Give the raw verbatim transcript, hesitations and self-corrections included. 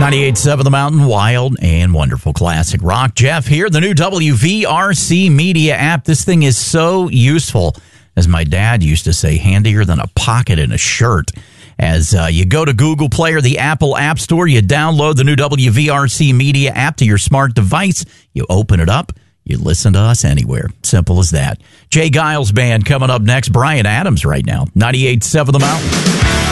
ninety-eight point seven The Mountain, wild and wonderful classic rock. Jeff here, the new W V R C Media app. This thing is so useful. As my dad used to say, handier than a pocket in a shirt. As uh, you go to Google Play or the Apple App Store, you download the new W V R C Media app to your smart device. You open it up. You listen to us anywhere. Simple as that. Jay Giles Band coming up next. Bryan Adams right now. ninety-eight point seven The Mountain.